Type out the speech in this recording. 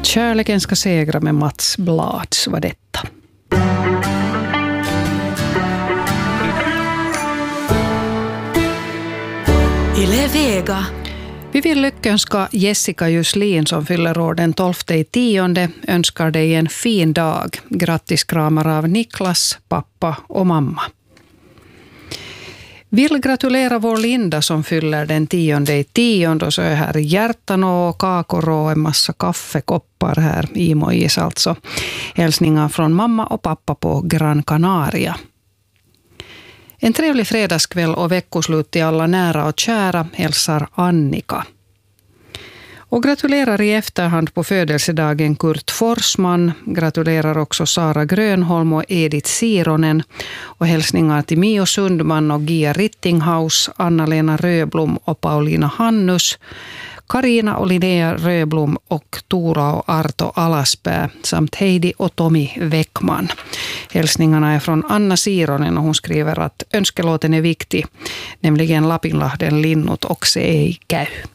Kärleken ska segra med Mats Blads var detta. Yle Vega. Vi vill lyckönska Jessica Juslin som fyller år den 12/10. Önskar dig en fin dag. Grattis kramar av Niklas, pappa och mamma. Vill gratulera vår Linda som fyller den 10/10. Och så är här hjärtan och kakor och en massa kaffekoppar här. Emojis alltså. Hälsningar från mamma och pappa på Gran Canaria. En trevlig fredagskväll och veckoslut till alla nära och kära, hälsar Annika. Och gratulerar i efterhand på födelsedagen Kurt Forsman. Gratulerar också Sara Grönholm och Edith Sironen. Och hälsningar till Mio Sundman och Gia Rittinghaus, Anna-Lena Röblom och Paulina Hannus. Karina och Linnea Röblom och Tora och Arto Alaspää samt Heidi och Tomi Weckman. Hälsningarna är från Anna Sironen och hon skriver att önskelåten är viktig, nämligen Lapinlahden linnut och se ei käy.